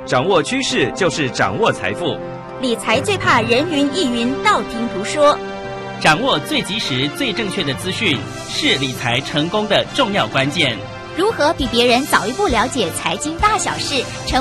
掌握趋势就是掌握财富。 理财最怕人云亦云，道听途说。 掌握最及时、最正确的资讯，是理财成功的重要关键。 如何比别人早一步了解财经大小事？